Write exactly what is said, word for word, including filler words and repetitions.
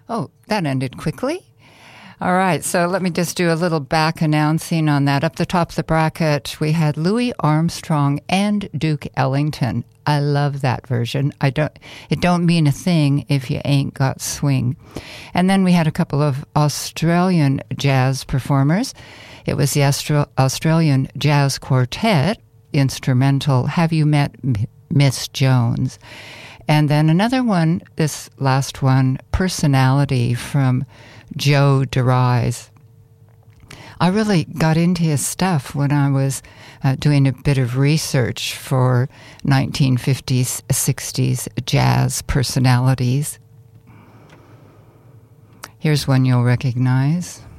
Oh, that ended quickly. All right, so let me just do a little back announcing on that. Up the top of the bracket, we had Louis Armstrong and Duke Ellington. I love that version. I don't. It don't mean a thing if you ain't got swing. And then we had a couple of Australian jazz performers. It was the Astro- Australian Jazz Quartet, instrumental Have You Met M- Miss Jones? And then another one, this last one, Personality from Joe DeRise. I really got into his stuff when I was uh, doing a bit of research for nineteen fifties, sixties jazz personalities. Here's one you'll recognize.